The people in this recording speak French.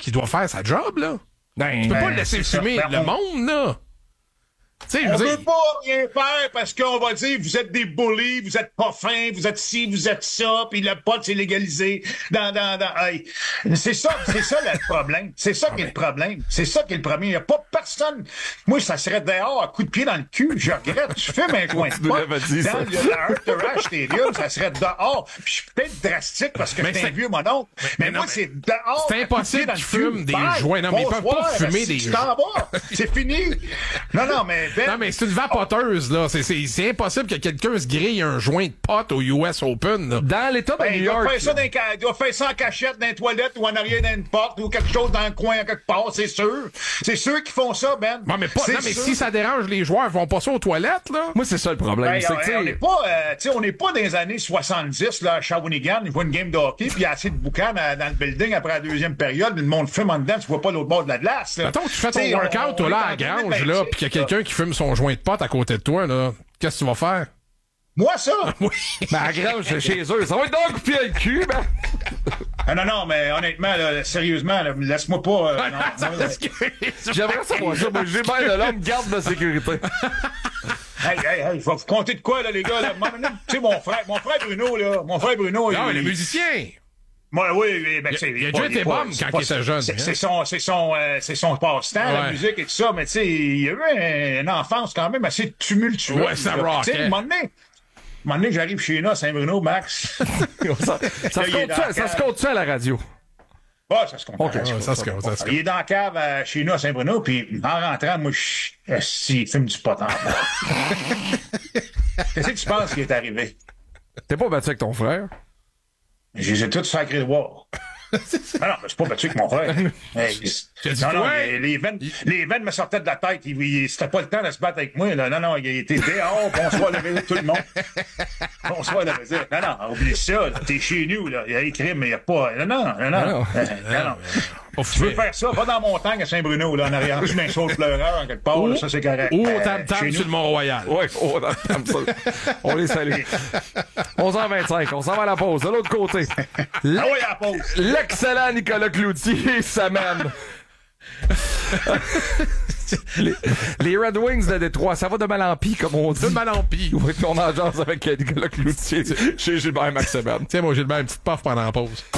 il doit faire sa job, là. Ben, Tu peux pas le laisser fumer le monde, là. Tu sais, je On veux peut dire... pas rien faire parce qu'on va dire vous êtes des bullies, vous êtes pas fins, vous êtes ci, vous êtes ça, puis le pot c'est légalisé. Hey. C'est ça le problème. C'est ça qui est le problème. C'est ça qui est le problème. Il y a pas personne. Moi, ça serait dehors à coup de pied dans le cul. Je regrette. Tu fais un coin de pot dans le Arthur Stadium, ça serait dehors. Puis je suis peut-être drastique parce que c'est un vieux mononcle. Mais moi, c'est dehors. C'est impossible qu'ils fument des joints. Non, mais ils peuvent pas fumer des joints. C'est fini. Non, mais non, mais c'est une vapoteuse, là. C'est impossible que quelqu'un se grille un joint de pot au US Open, là. Dans l'État de New York. Il doit faire ça en cachette dans les toilettes ou en arrière d'une porte ou quelque chose dans le coin quelque part, c'est sûr. C'est sûr qu'ils font ça, Ben. Non, mais si ça dérange les joueurs, ils font pas ça aux toilettes, là. Moi, c'est ça le problème. On n'est pas dans les années 70, là, à Shawinigan, ils voient une game de hockey, puis il y a assez de boucan dans le building après la deuxième période, le monde fume en dedans, tu vois pas l'autre bord de la glace, là. Mettons que tu fais ton workout, toi, là, à la grange, là, pis qu'il y a quelqu'un qui fume son joint de pot à côté de toi, là. Qu'est-ce que tu vas faire? Moi, ça? Oui. Ben, à grange, c'est chez eux. Ça va être donc couper le cul, ben. Non, mais honnêtement, là, sérieusement, là, laisse-moi pas... J'aimerais savoir ça. Moi, j'ai bien de l'homme garde de sécurité. Hey, je vais vous compter de quoi, là, les gars, là. Tu sais, mon frère Bruno, là, non, le musicien! Moi, oui, ben, il a déjà été bon quand il était jeune. C'est son passe-temps, la musique et tout ça, mais tu sais, il a eu une enfance quand même assez tumultueuse. Ouais, ça rock. Tu sais, un moment donné, j'arrive chez nous à Saint-Bruno, Max. ça se compte ça à la radio? Ah, ça se compte. Okay. Ça se compte. Il est dans la cave chez nous à Saint-Bruno, puis en rentrant, moi, il fume du pot en bas. Qu'est-ce que tu penses qui est arrivé? T'es pas battu avec ton frère? Je les ai tous sacrés de voir. Non, mais c'est pas battu avec mon frère. Les veines me sortaient de la tête. C'était pas le temps de se battre avec moi. Là. Non, il était dehors. Bonsoir, le réseau, tout le monde. Bonsoir, le réseau. Non, oublie ça. Là. T'es chez nous. Là. Il y a écrit, mais il n'y a pas... Non. Tu veux faire ça? Va dans Montagne à Saint-Bruno, là, en arrière. Tu mets un saut de pleureur, en quelque part. Là, ça, c'est correct. Ou au tam-tam sur le Mont-Royal. Oui, au tam-tam. On les salue. 11h25. On s'en va à la pause. De l'autre côté. À la pause. L'excellent Nicolas Cloutier s'amène. les Red Wings de Détroit, ça va de mal en pis, comme on dit. De mal en pis. Oui, on en jase avec Nicolas Cloutier chez Gilbert Maxeman. Tiens, moi, Gilbert, une petite paf pendant la pause.